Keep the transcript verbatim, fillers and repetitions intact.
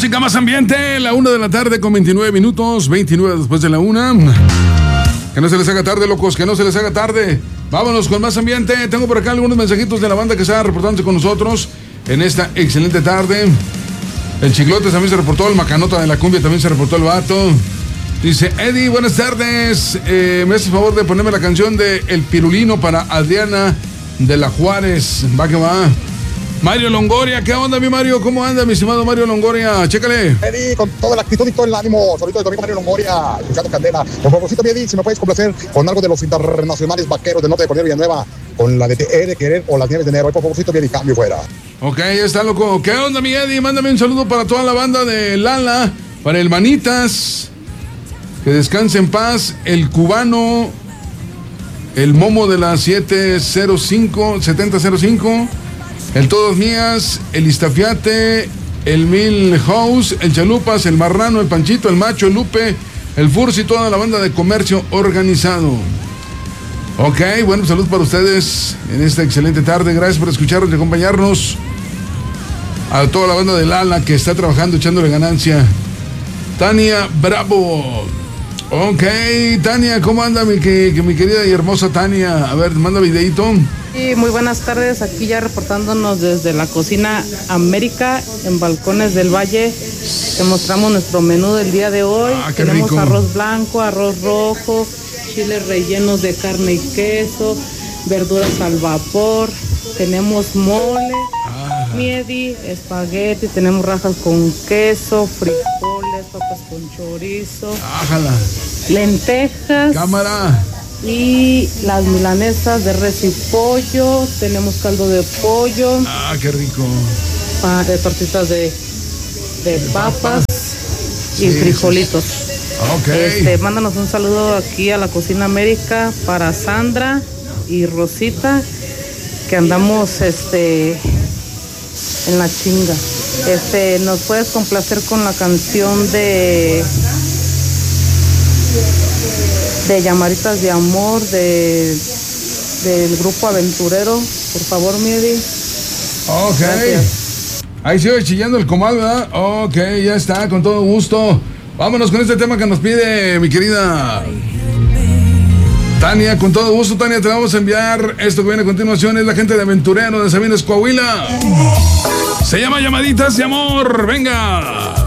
música, más ambiente. La una de la tarde con veintinueve minutos. veintinueve después de la una. Que no se les haga tarde, locos, que no se les haga tarde. Vámonos con más ambiente. Tengo por acá algunos mensajitos de la banda que está reportándose con nosotros en esta excelente tarde. El Chiclotes también se reportó, el Macanota de la Cumbia también se reportó, el vato. Dice, Eddie, buenas tardes. Eh, me haces favor de ponerme la canción de El Pirulino para Adriana de la Juárez. Va que va. Mario Longoria, ¿qué onda, mi Mario? ¿Cómo anda, mi estimado Mario Longoria? Chécale. Eddie, con toda la actitud y todo el ánimo, solito de tu amigo Mario Longoria, escuchando Candela. Por favorcito, mi Eddie, si me puedes complacer con algo de los internacionales vaqueros del norte de Poner Villanueva, con la de Te He de Querer o Las Nieves de Enero. Por favorcito, mi Eddie, cambio fuera. Ok, ya está, loco. ¿Qué onda, mi Eddie? Mándame un saludo para toda la banda de Lala, para el Manitas, que descanse en paz, el Cubano, el Momo de la siete cero cinco, setenta cero cinco, el Todos Mías, el Iztafiate, el Milhouse, el Chalupas, el Marrano, el Panchito, el Macho, el Lupe, el Fursi y toda la banda de comercio organizado. Ok, bueno, saludos para ustedes en esta excelente tarde. Gracias por escucharnos y acompañarnos. A toda la banda de Lala que está trabajando, echándole ganancia. Tania Bravo. Ok, Tania, ¿cómo anda mi, que, que mi querida y hermosa Tania? A ver, manda videito. Sí, muy buenas tardes, aquí ya reportándonos desde la cocina América en Balcones del Valle. Te mostramos nuestro menú del día de hoy. Ah, qué Tenemos rico. Arroz blanco, arroz rojo, chiles rellenos de carne y queso, verduras al vapor, tenemos mole, Ah. miedi, espagueti, tenemos rajas con queso, frijoles, papas con chorizo, Ájala. lentejas. Cámara. Y las milanesas de res y pollo, tenemos caldo de pollo, Ah, qué rico. pa- de tortitas de, de papas y Sí, frijolitos. Ok. Este, mándanos un saludo aquí a la Cocina América para Sandra y Rosita, que andamos este en la chinga. Este, ¿nos puedes complacer con la canción de de Llamaritas de Amor de del grupo Aventurero? Por favor, Miedi. Ok. Gracias. Ahí sigue chillando el comal, ¿verdad? Ok, ya está, con todo gusto. Vámonos con este tema que nos pide mi querida Tania, con todo gusto, Tania, te vamos a enviar esto que viene a continuación. Es la gente de Aventurero de Sabines, Coahuila. Se llama Llamaditas de Amor. Venga.